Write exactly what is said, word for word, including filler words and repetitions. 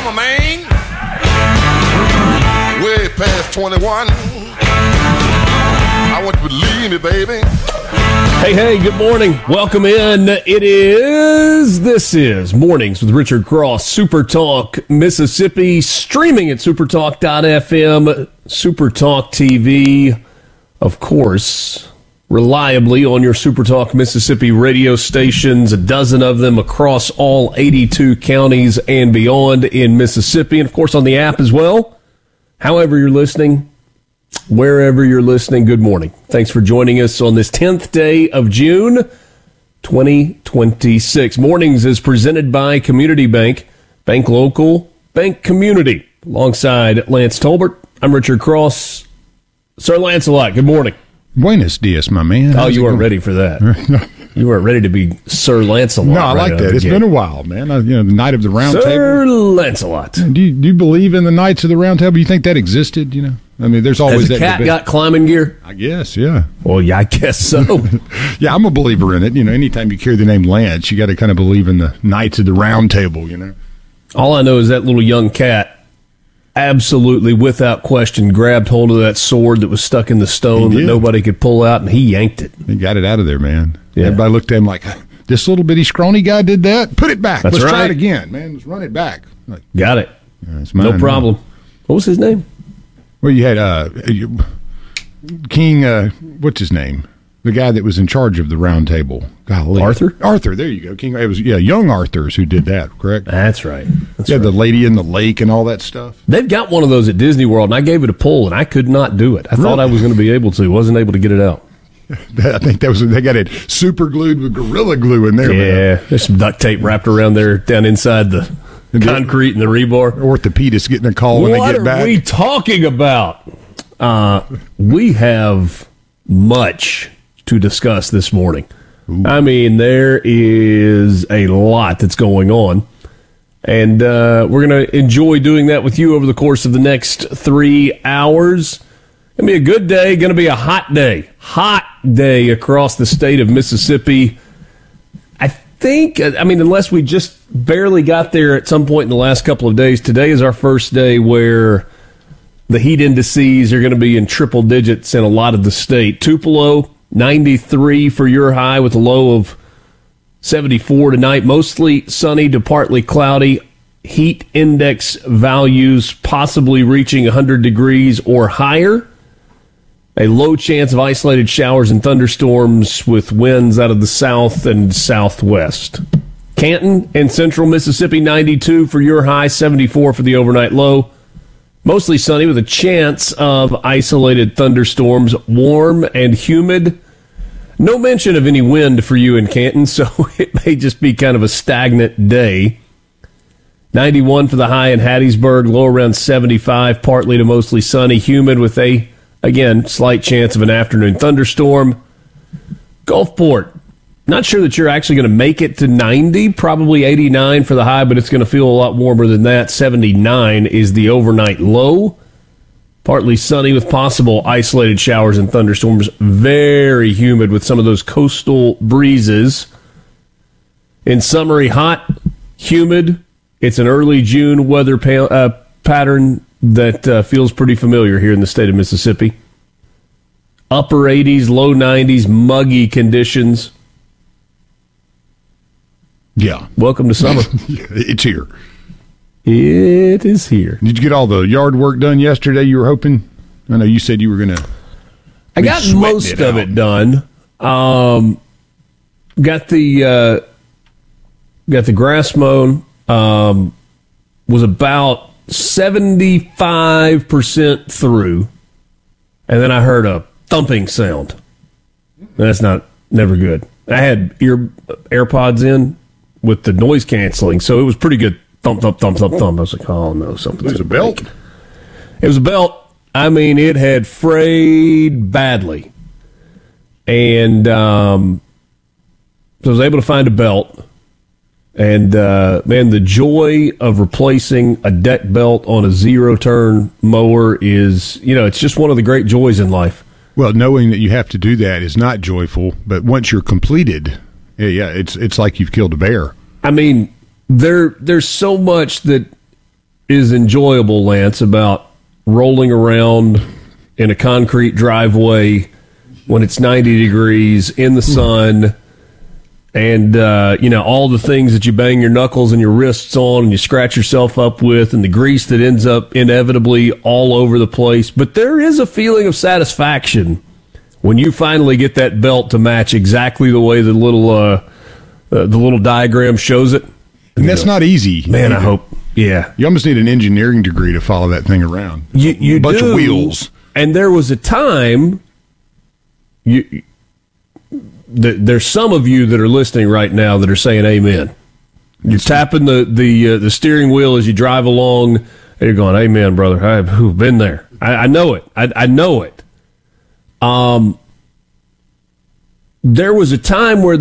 a man way past twenty-one. I want you to believe me, baby. Hey, hey, good morning. Welcome in. It is, this is Mornings with Richard Cross, Super Talk Mississippi, streaming at supertalk dot f m, Super Talk T V, of course, reliably on your Super Talk Mississippi radio stations, a dozen of them across all eighty-two counties and beyond in Mississippi, and of course on the app as well. However you're listening, wherever you're listening, good morning. Thanks for joining us on this tenth day of June, twenty twenty-six. Mornings is presented by Community Bank. Bank local, bank community. Alongside Lance Tolbert, I'm Richard Cross. Sir Lance-a-Lot, good morning. Buenos dias, my man. Oh, How's you weren't ready for that. You weren't ready to be Sir Lance-a-Lot. No, I right like that. It's gate. been a while, man. I, you know, the night of the round Sir table. Sir Lance-a-Lot. Do you, do you believe in the Knights of the Round Table? You think that existed, you know? I mean, there's always Has the that cat debate. got climbing gear? I guess, yeah. Well, yeah, I guess so. Yeah, I'm a believer in it. You know, anytime you carry the name Lance, you got to kind of believe in the Knights of the Round Table, you know? All I know is that little young cat absolutely, without question, grabbed hold of that sword that was stuck in the stone that nobody could pull out, and he yanked it. He got it out of there, man. Yeah. Everybody looked at him like, this little bitty scrawny guy did that? Put it back. That's Let's right. try it again, man. Let's run it back. Like, Got it. yeah, it's mine, No man. problem. What was his name? Well, you had uh, you- King, uh, what's his name? The guy that was in charge of the round table. Golly. Arthur? Arthur, there you go. King. It was, yeah, young Arthurs who did that, correct? That's right. That's yeah, right. the lady in the lake and all that stuff. They've got one of those at Disney World, and I gave it a pull, and I could not do it. I thought Really? I was going to be able to. Wasn't able to get it out. I think that was they got it super glued with Gorilla Glue in there. Yeah, Man. there's some duct tape wrapped around there down inside the And the- concrete and the rebar. Orthopedists getting a call when What they get are back. we talking about? Uh, we have much to discuss this morning. Ooh. I mean, there is a lot that's going on. And uh, we're going to enjoy doing that with you over the course of the next three hours. Going to be a good day. Going to be a hot day. Hot day across the state of Mississippi. I think, I mean, unless we just barely got there at some point in the last couple of days, today is our first day where the heat indices are going to be in triple digits in a lot of the state. Tupelo, ninety-three for your high with a low of seventy-four tonight. Mostly sunny to partly cloudy. Heat index values possibly reaching one hundred degrees or higher. A low chance of isolated showers and thunderstorms with winds out of the south and southwest. Canton and central Mississippi, ninety-two for your high, seventy-four for the overnight low. Mostly sunny with a chance of isolated thunderstorms, warm and humid. No mention of any wind for you in Canton, so it may just be kind of a stagnant day. ninety-one for the high in Hattiesburg, low around seventy-five, partly to mostly sunny, humid with a, again, slight chance of an afternoon thunderstorm. Gulfport, not sure that you're actually going to make it to ninety, probably eighty-nine for the high, but it's going to feel a lot warmer than that. seventy-nine is the overnight low. Partly sunny with possible isolated showers and thunderstorms. Very humid with some of those coastal breezes. In summary, hot, humid. It's an early June weather pa- uh, pattern that uh, feels pretty familiar here in the state of Mississippi. Upper eighties, low nineties, muggy conditions. Yeah. Welcome to summer. It's here. It is here. Did you get all the yard work done yesterday you were hoping? I know you said you were going to. I got most it of out. it done. Um, got the uh, got the grass mown. Um, was about seventy-five percent through, and then I heard a thumping sound. That's not never good. I had ear AirPods in with the noise canceling, so it was pretty good. Thump, thump, thump, thump, thump. I was like, oh no, something's It was a gonna belt. break. It was a belt. I mean, it had frayed badly. And um, so I was able to find a belt. And, uh, man, the joy of replacing a deck belt on a zero-turn mower is, you know, it's just one of the great joys in life. Well, knowing that you have to do that is not joyful, but once you're completed, yeah, yeah it's it's like you've killed a bear. I mean, there there's so much that is enjoyable, Lance, about rolling around in a concrete driveway when it's ninety degrees in the sun and, uh, you know, all the things that you bang your knuckles and your wrists on and you scratch yourself up with and the grease that ends up inevitably all over the place. But there is a feeling of satisfaction when you finally get that belt to match exactly the way the little uh, uh, the little diagram shows it. And that's not easy. Man, I hope. Yeah. You almost need an engineering degree to follow that thing around. You, you a bunch do, of wheels. And there was a time, you, th- there's some of you that are listening right now that are saying amen. You're tapping the the, uh, the steering wheel as you drive along, and you're going, amen, brother. I've been there. I, I know it. I, I know it. Um, there was a time where